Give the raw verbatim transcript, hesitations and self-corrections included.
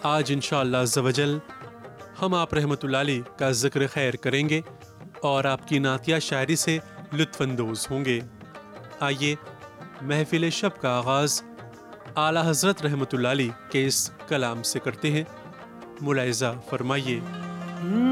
आज इंशाअल्लाह अज़्ज़वजल हम आप रहमतुल्लाह अलैह का ज़िक्र खैर करेंगे और आपकी नातिया शायरी से लुत्फ़अंदोज़ होंगे। आइए महफ़िल शब का आगाज़ आला हज़रत रहमतुल्लाह अलैह के इस कलाम से करते हैं। मुलाहिज़ा फरमाइए।